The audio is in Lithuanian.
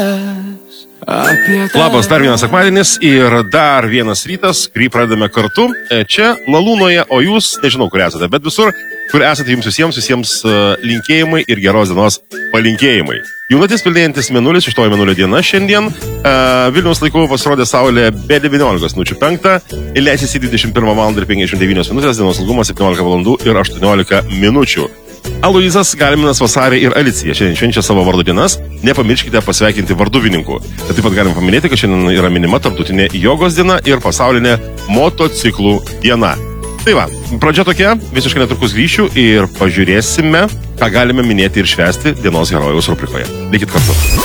Labas, dar vienas sekmadienis ir dar vienas rytas, kurį pradedame kartu. Čia Lalūnoje, o jūs, nežinau, kur esate, bet visur, kur esate jums visiems linkėjimai ir geros dienos palinkėjimai. Jaunatis pildėjantis mėnulis, iš to mėnulio diena šiandien. Vilniaus laiku pasirodė saulė be 19:05, leisis į 21 val. Ir 59 minutės, dienos ilgumas 17 val. Ir 18 minučių. Aloizas, Galiminas, Vasarė ir Alicija šiandien švenčia savo vardo dienas. Nepamirškite pasveikinti varduvininkų. Taip pat galim paminėti, kad šiandien yra minima tarptautinė jogos diena ir pasaulinė motociklų diena. Tai va, pradžia tokia, visiškai netrukus grįšiu ir pažiūrėsime, ką galime minėti ir švęsti dienos herojaus rubrikoje. Likit kartu.